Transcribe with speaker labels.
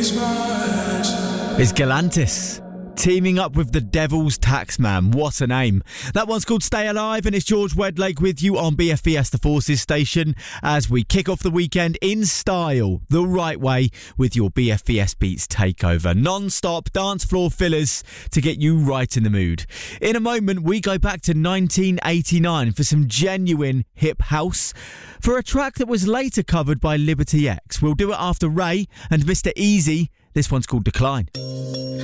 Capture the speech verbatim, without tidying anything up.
Speaker 1: Is Galantis teaming up with the Devil's Taxman. What a name. That one's called Stay Alive, and it's George Wedlake with you on B F B S The Forces station as we kick off the weekend in style, the right way, with your B F B S Beats takeover. Non-stop dance floor fillers to get you right in the mood. In a moment, we go back to nineteen eighty-nine for some genuine hip house, for a track that was later covered by Liberty X. We'll do it after Ray and Mister Easy. This one's called Decline.